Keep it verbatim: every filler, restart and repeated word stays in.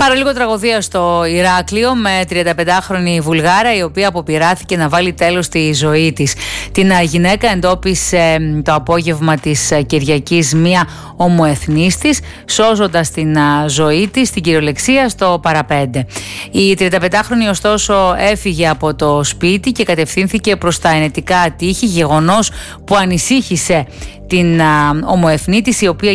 Παραλίγο τραγωδία στο Ηράκλειο με τριανταπεντάχρονη Βουλγάρα, η οποία αποπειράθηκε να βάλει τέλος στη ζωή της. Την γυναίκα εντόπισε το απόγευμα της Κυριακής μία ομοεθνής της, σώζοντας την ζωή της στην κυριολεξία στο παραπέντε. Η τριανταπεντάχρονη ωστόσο έφυγε από το σπίτι και κατευθύνθηκε προς τα ενετικά τείχη, γεγονός που ανησύχησε την ομοεθνή της, η οποία